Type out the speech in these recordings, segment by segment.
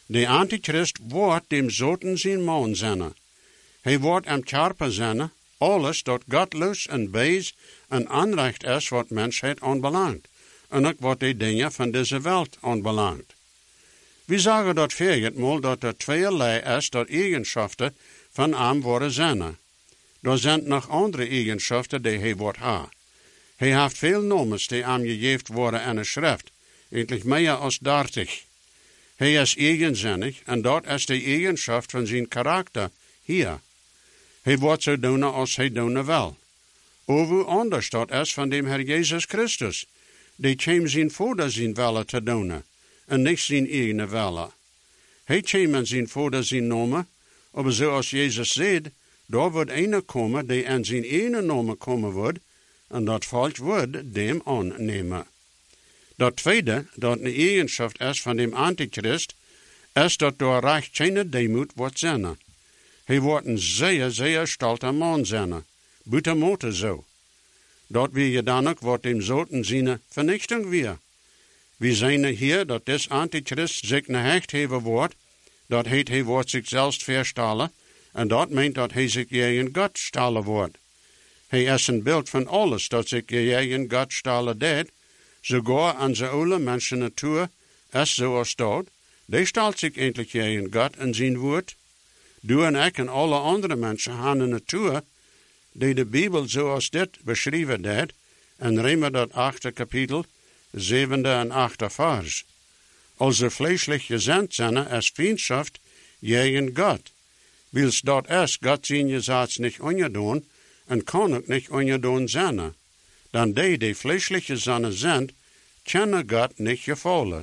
De Antichrist wordt dem zoten zijn man zijn. Hij wordt am charpen zijn, alles dat godloos en bees en onrecht is wat mensheid aanbelangt, en ook wat de dingen van deze wereld aanbelangt. We zeggen dat viermal dat er tweeërlei is dat eigenschappen van hem worden zijn. Er zijn nog andere eigenschappen die hij wordt ha. Hij heeft veel noemens die hem gegeven worden in de schrift, eigenlijk meer als 30. Hij is eigenzinnig en dat is de eigenschap van zijn karakter hier. Hij wordt zo doen als hij doen wil. Hoe anders dat is van dem Herr Jezus Christus, die kwam zijn vader zijn willen te doen, en niet zijn eigen willen. Hij kwam in zijn vader zijn nomen, maar zoals Jezus zegt, daar wordt een komen die in zijn eigen nomen komen wordt, en dat volk wordt dem aannemen. Dat tweede, dat een eigenschap is van dem Antichrist, is dat door recht geen deemoed wordt zijn. Hij wordt een zeer, zeer stolte man zijn. Buitenmote zo. Dat wil je dan ook wat dem zoten zijn vernichting weer. We zijn hier dat des Antichrist zich ne hecht hebben wordt, dat hij wordt zichzelf verstellen, en dat meent dat hij zich tegen God stellen wordt. Hij is een beeld van alles dat zich tegen God stellen deed, sogar aan zijn oude mensen natuur is zoals dat, die stelt zich eindelijk tegen God en zijn woord. Du en ik en alle andere mensen hebben een natuur, die de Bijbel zoals dit beschreven deed, en Römer dat 8 kapitel, 7 en 8 vers. Also vleeselijk gezind zijn is vriendschaft tegen God. Wils dat is, God zijn je zaats niet ongedaan, en kan ook niet ongedaan zijn. Dan die vleeselijke zinnen zijn, kunnen God niet gevallen.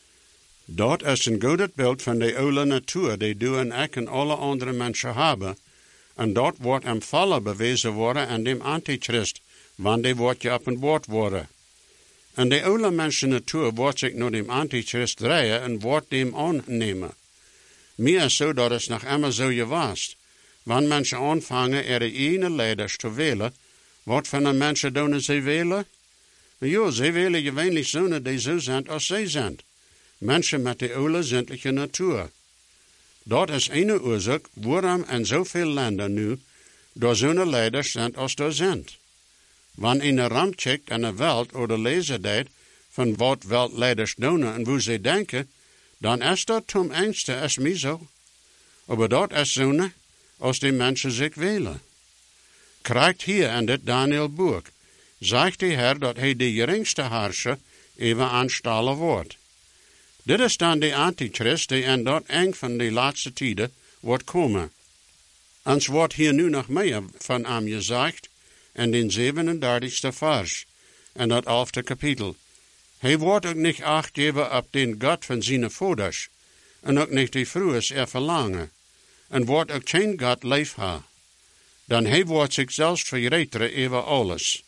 Dat is een goed beeld van de oude natuur die du en ik en alle andere mensen hebben. En dat wordt hem vallen bewezen worden aan dem Antichrist, want die wordt je op een woord worden. En de oude mensen natuur wordt zich naar dem Antichrist draaien en wordt dem aannemen. Meer is zo dat het nog immer zo geweest. Wanneer mensen aanvangen er ene leiders te willen, wat van de mensen doen ze willen? Ja, ze willen gewöhnlich zonen die zo zijn als zij zijn. Mensen met de oude zindelijke natuur. Dat is een oorzaak waarom in zoveel landen nu door zo'n leiders zijn als er zijn. Wanneer een ramp checkt aan de wereld of de lezer deed van wat wereldleiders doen en hoe ze denken, dan is dat tom engste als mij zo. Maar dat is zo'n als die mensen zich willen. Krijgt hier in dit Daniel-boek, zegt de Heer dat hij de geringste harscher even aanstellen wordt. Dit is dan de Antichrist die in dat eng van de laatste tijden wordt komen. Ons wordt hier nu nog meer van hem gezegd in den 37e vers, en dat 11e kapitel. Hij wordt ook niet acht geven op den God van zijn vaders, en ook niet die vroegers verlangen, en wordt ook geen God lief ha. Dan hij wordt zichzelf verreteren over alles.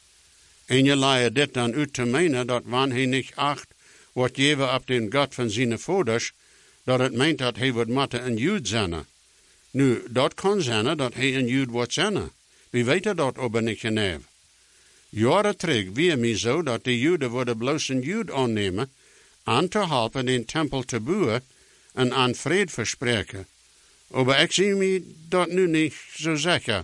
En je leidt dit dan uit te menen dat wanneer hij niet acht wordt geven op den God van zijn vaders, dat het meent dat hij wordt moeten een Jood zijn. Nu, dat kan zijn dat hij een Jood wordt zijn. We weten dat aber niet genau. Jaren terug weer mij zo dat de Joden worden bloos een Jood aannemen, aan te helpen den tempel te bouwen en aan vrede verspreken. Maar ik zie me dat nu niet zo zeker.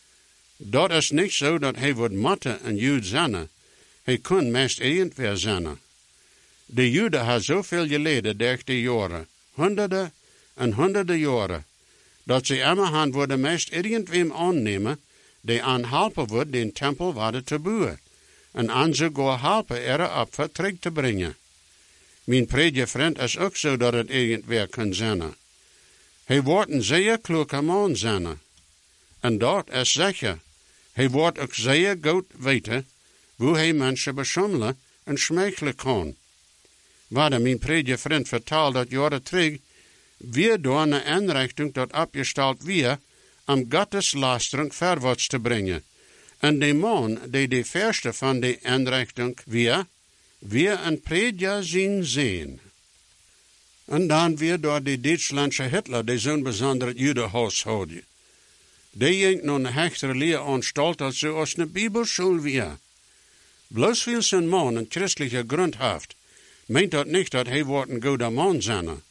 Dat is niet zo dat hij wordt moeten een Jood zijn. Hij kan meest irgendwer zijn. De Joden hebben zoveel geleden durch de jaren, honderden en honderden jaren, dat ze immerhand worden meest irgendwem aannemen, die aan helpen wordt den tempel worden te bouwen, en aan sogar helpen er opfer terug te brengen. Mijn prediger vriend is ook zo dat het irgendwer kan zijn. Hij wordt een zeer kloeke man zijn. En dat is zeker. Hij wordt ook zeer goed weten, hoe hij mensen beschommelen en schmeichelen kan. Waar mijn prediger vriend vertelt dat jaren terug, weer door een inrichting dat opgesteld weer, om Gottes lastering verwaarts te brengen. En de man die de verste van de inrichting weer een prediger zien. En dan weer door de Duitslandse Hitler, die zo'n bijzonder Judenhuis had. Die ging nog een hechtere leeranstalt als zoals een Bibelschule weer. Bloos viel zijn man een christelijke grond heeft, meent dat niet dat hij wordt een goede man zijn.